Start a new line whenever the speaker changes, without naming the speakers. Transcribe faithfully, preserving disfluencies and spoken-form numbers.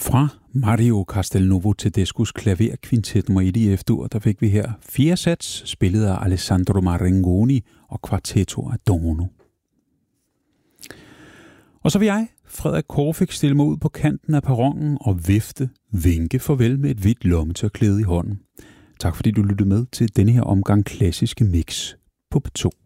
Fra Mario Castelnuovo Tedescos klaverkvintet nummer et i F-dur, der fik vi her fire sats, spillet af Alessandro Marangoni og Quartetto Adorno. Og så vil jeg, Frederik Korfik, stille mig ud på kanten af perronen og vifte, vinke farvel med et hvidt lommetørklæde i hånden. Tak fordi du lyttede med til denne her omgang klassiske mix på P to.